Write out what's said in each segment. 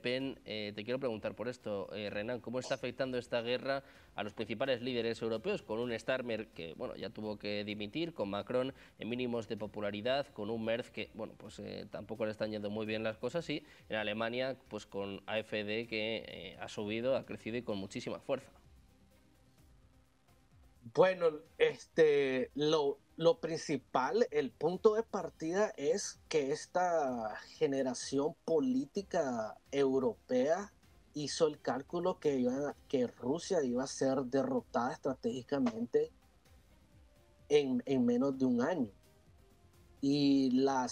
Pen. Te quiero preguntar por esto, Renan, ¿cómo está afectando esta guerra a los principales líderes europeos, con un Starmer que bueno, ya tuvo que dimitir, con Macron en mínimos de popularidad, con un Merz que bueno, pues tampoco le están yendo muy bien las cosas, y en Alemania pues con AfD que ha subido, ha crecido y con muchísima fuerza? Bueno, lo principal, el punto de partida es que esta generación política europea hizo el cálculo que Rusia iba a ser derrotada estratégicamente en menos de un año. Y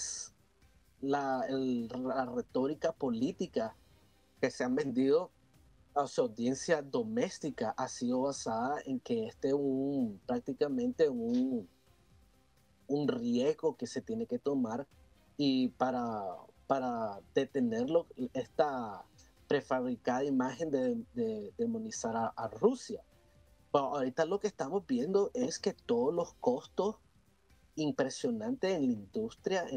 la retórica política que se han vendido a su audiencia doméstica ha sido basada en que prácticamente un riesgo que se tiene que tomar y para detenerlo, esta prefabricada imagen de demonizar a Rusia. Pero ahorita lo que estamos viendo es que todos los costos impresionantes en la industria,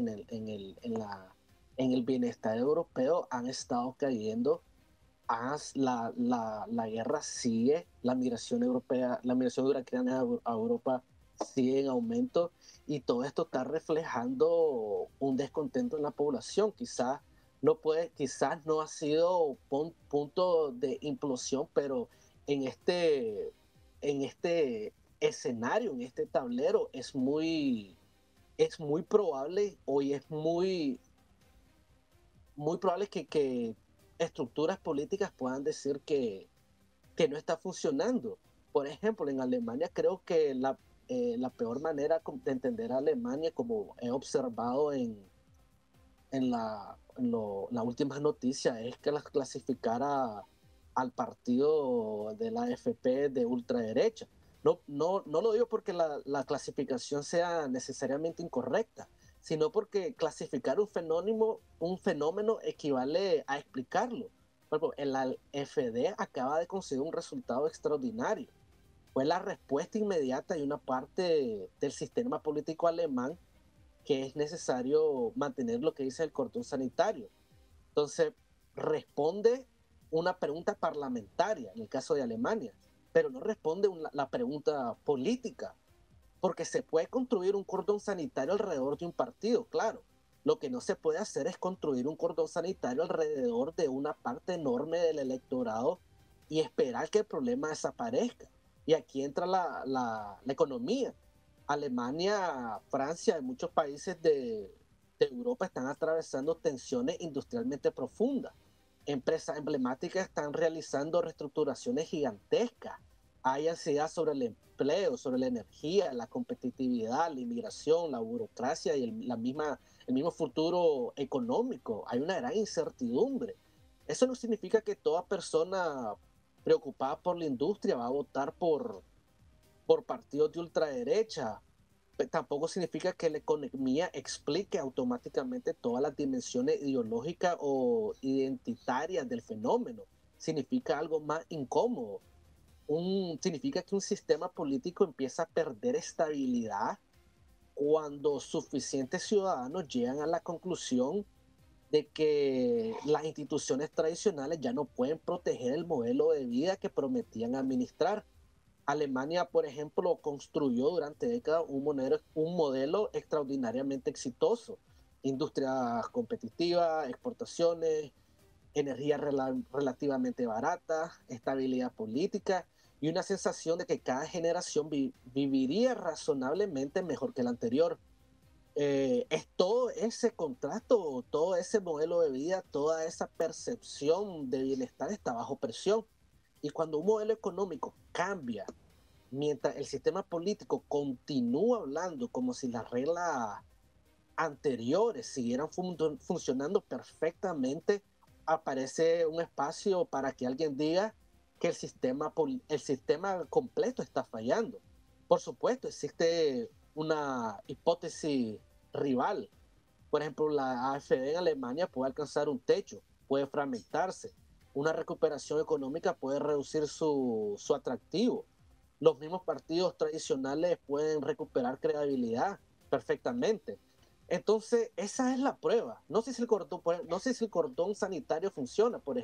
en el bienestar europeo han estado cayendo. La guerra sigue, la migración europea, la migración ucraniana a Europa sigue en aumento, y todo esto está reflejando un descontento en la población. Quizás no ha sido punto de implosión, pero en en este escenario, en este tablero, es muy probable, hoy es muy probable que estructuras políticas puedan decir que no está funcionando. Por ejemplo, en Alemania creo que la peor manera de entender a Alemania, como he observado las últimas noticias, es que las clasificara al partido de la AfP de ultraderecha. No lo digo porque la clasificación sea necesariamente incorrecta, sino porque clasificar un fenómeno equivale a explicarlo. Por ejemplo, el AfD acaba de conseguir un resultado extraordinario. Fue la respuesta inmediata de una parte del sistema político alemán que es necesario mantener lo que dice el cordón sanitario. Entonces, responde una pregunta parlamentaria, en el caso de Alemania, pero no responde la pregunta política, porque se puede construir un cordón sanitario alrededor de un partido, claro. Lo que no se puede hacer es construir un cordón sanitario alrededor de una parte enorme del electorado y esperar que el problema desaparezca. Y aquí entra la economía. Alemania, Francia y muchos países de Europa están atravesando tensiones industrialmente profundas. Empresas emblemáticas están realizando reestructuraciones gigantescas. Hay ansiedad sobre el empleo, sobre la energía, la competitividad, la inmigración, la burocracia y el mismo futuro económico. Hay una gran incertidumbre. Eso no significa que toda persona preocupada por la industria va a votar por partidos de ultraderecha. Tampoco significa que la economía explique automáticamente todas las dimensiones ideológicas o identitarias del fenómeno. Significa algo más incómodo. Significa que un sistema político empieza a perder estabilidad cuando suficientes ciudadanos llegan a la conclusión de que las instituciones tradicionales ya no pueden proteger el modelo de vida que prometían administrar. Alemania, por ejemplo, construyó durante décadas un modelo extraordinariamente exitoso. Industria competitiva, exportaciones, energía relativamente barata, estabilidad política y una sensación de que cada generación viviría razonablemente mejor que la anterior. Es todo ese contrato, todo ese modelo de vida, toda esa percepción de bienestar está bajo presión. Y cuando un modelo económico cambia, mientras el sistema político continúa hablando como si las reglas anteriores siguieran funcionando perfectamente, aparece un espacio para que alguien diga que el sistema completo está fallando. Por supuesto, existe una hipótesis rival. Por ejemplo, la AfD en Alemania puede alcanzar un techo, puede fragmentarse. Una recuperación económica puede reducir su atractivo. Los mismos partidos tradicionales pueden recuperar credibilidad perfectamente. Entonces, esa es la prueba. No sé si el cordón sanitario funciona, por ejemplo.